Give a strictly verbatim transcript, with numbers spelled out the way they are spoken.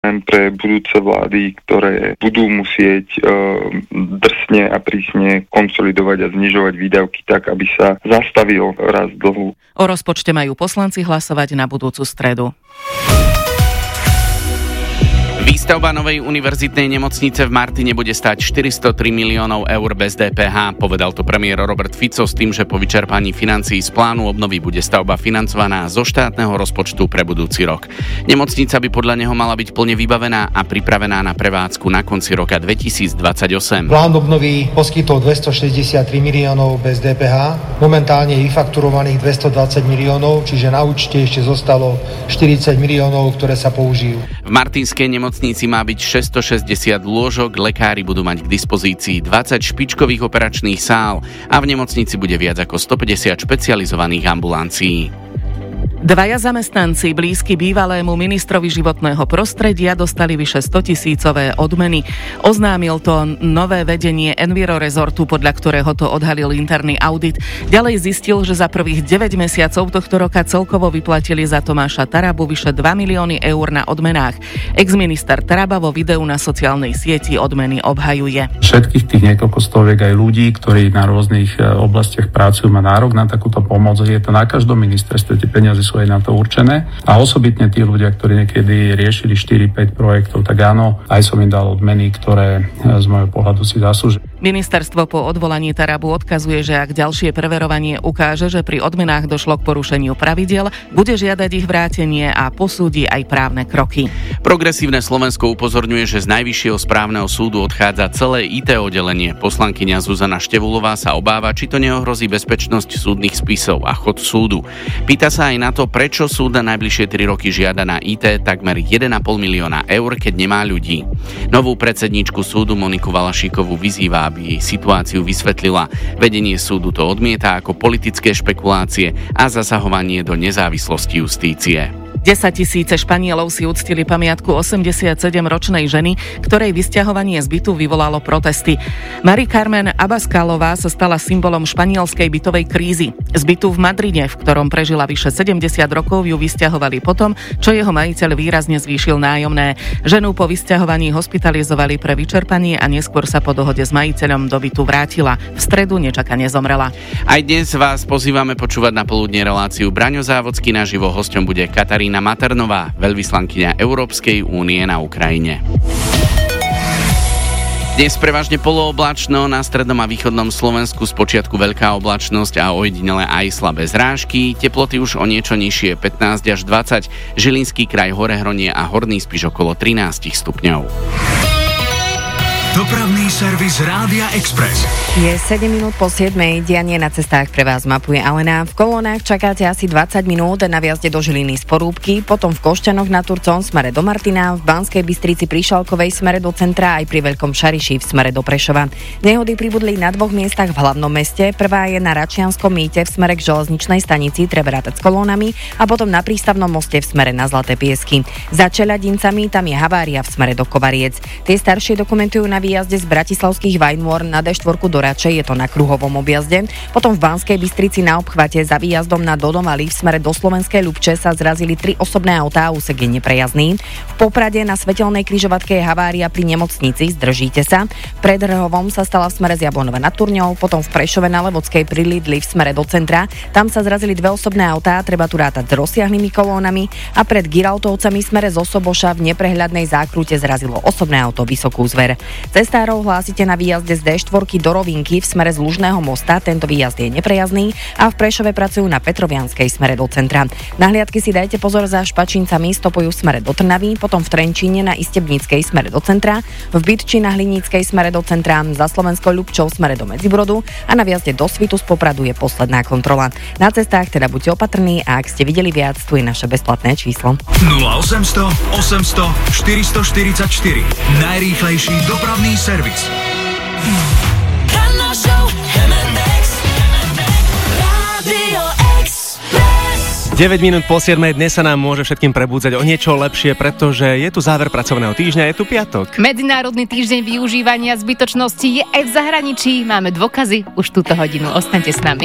pre budúce vlády, ktoré budú musieť e, drsne a prísne konsolidovať a znižovať výdavky tak, aby sa zastavil rast dlhu. O rozpočte majú poslanci hlasovať na budúcu stredu. Výstavba novej univerzitnej nemocnice v Martine bude stáť štyristotri miliónov eur bez dé pé há, povedal to premiér Robert Fico s tým, že po vyčerpaní financií z plánu obnovy bude stavba financovaná zo štátneho rozpočtu pre budúci rok. Nemocnica by podľa neho mala byť plne vybavená a pripravená na prevádzku na konci roka dvetisícdvadsaťosem. Plán obnovy poskytol dvestošesťdesiattri miliónov bez dé pé há, momentálne je vyfakturovaných dvestodvadsať miliónov, čiže na účte ešte zostalo štyridsať miliónov, ktoré sa použijú. V martinskej nemocnici má byť šesťstošesťdesiat lôžok, lekári budú mať k dispozícii dvadsať špičkových operačných sál a v nemocnici bude viac ako stopäťdesiat špecializovaných ambulancií. Dvaja zamestnanci blízky bývalému ministrovi životného prostredia dostali vyše stotisícové odmeny. Oznámil to nové vedenie Enviro Resortu, podľa ktorého to odhalil interný audit. Ďalej zistil, že za prvých deväť mesiacov tohto roka celkovo vyplatili za Tomáša Tarabu vyše dva milióny eur na odmenách. Ex-minister Taraba vo videu na sociálnej sieti odmeny obhajuje. Všetkých tých niekoľko stoviek aj ľudí, ktorí na rôznych oblastiach pracujú, má nárok na takúto pomoc. Je to na každom ministerstve, tie peniaze sú aj na to určené. A osobitne tí ľudia, ktorí niekedy riešili štyri päť projektov, tak áno, aj som im dal odmeny, ktoré z môjho pohľadu si zaslúžia. Ministerstvo po odvolaní Tarabu odkazuje, že ak ďalšie preverovanie ukáže, že pri odmenách došlo k porušeniu pravidiel, bude žiadať ich vrátenie a posúdi aj právne kroky. Progresívne Slovensko upozorňuje, že z Najvyššieho správneho súdu odchádza celé í té oddelenie. Poslankyňa Zuzana Števulová sa obáva, či to neohrozí bezpečnosť súdnych spisov a chod súdu. Pýta sa aj na to, prečo súd na najbližšie tri roky žiada na í té takmer jeden a pol milióna eur, keď nemá ľudí. Novú predsedníčku súdu Moniku Valašíkovú vyzýva, aby jej situáciu vysvetlila. Vedenie súdu to odmieta ako politické špekulácie a zasahovanie do nezávislosti justície. desaťtisíce Španielov si uctili pamiatku osemdesiatsedemročnej ženy, ktorej vysťahovanie z bytu vyvolalo protesty. Mari Carmen Abascalová sa stala symbolom španielskej bytovej krízy. Z bytu v Madride, v ktorom prežila vyše sedemdesiat rokov, ju vysťahovali potom, čo jeho majiteľ výrazne zvýšil nájomné. Ženu po vysťahovaní hospitalizovali pre vyčerpanie a neskôr sa po dohode s majiteľom do bytu vrátila. V stredu nečakane zomrela. Aj dnes vás pozývame počúvať na poludne reláciu Braňo Závodský naživo. Hosťom bude Katarína Maternová, veľvyslankyňa Európskej únie na Ukrajine. Dnes prevažne polooblačno, na strednom a východnom Slovensku spočiatku veľká oblačnosť a ojedinele aj slabé zrážky. Teploty už o niečo nižšie, pätnásť až dvadsať. Žilinský kraj, Horehronie a Horný Spiš okolo trinásť stupňov. Dopravný servis Rádia Express. Je sedem minút po siedmej, dianie na cestách pre vás mapuje Alena. V kolónach čakáte asi dvadsať minút na viazde do Žiliny z Porúbky, potom v Košťanoch na Turcom smere do Martina, v Banskej Bystrici pri Šalkovej smere do centra aj pri Veľkom Šariši v smere do Prešova. Nehody pribudli na dvoch miestach v hlavnom meste. Prvá je na Račianskom mýte v smere k železničnej stanici, treba rátať s kolónami, a potom na Prístavnom moste v smere na Zlaté Piesky. Za Čeľadincami tam je havária v smere do Kovariec. Tie staršie dokumentujú na výjazde z bratislavských Vajnôr na dé štyri do Račej, je to na kruhovom objazde. Potom v Banskej Bystrici na obchvate za výjazdom na Dodomali v smere do Slovenskej Ľubče sa zrazili tri osobné autá, úsek je neprejazdný. V Poprade na Svetelnej križovatke je havária pri nemocnici, zdržíte sa. Pred Rhovom sa stala v smere z Jablonova nad Turňou, potom v Prešove na Levockej pri Lidli v smere do centra. Tam sa zrazili dve osobné autá, treba tu rátať s rozsiahlými kolónami, a pred Girautovcami smere zo Soboša v neprehľadnej zákrute zrazilo osobné auto Vysokú Zver. Cestárov hlásite na výjazde z dé štyri do Rovinky v smere z Lužného mosta, tento výjazd je neprejazdný, a v Prešove pracujú na Petrovianskej smere do centra. Na hliadky si dajte pozor za Špačincami, stopujú v smere do Trnavy, potom v Trenčíne na Istebníckej smere do centra, v Bytči na Hliníckej smere do centra, za Slovenskou Ľubčou smere do Medzibrodu a na výjazde do Svitu z Popradu je posledná kontrola. Na cestách teda buďte opatrní, a ak ste videli viac, tu je naše bezplatné číslo. nula osemsto osemsto štyristoštyridsaťštyri. Najrýchlejší dopravný servis. deväť minút po siedmej, dnes sa nám môže všetkým prebúdzať o niečo lepšie, pretože je tu záver pracovného týždňa, je tu piatok. Medzinárodný týždeň využívania zbytočnosti je aj v zahraničí. Máme dôkazy už túto hodinu. Ostaňte s nami.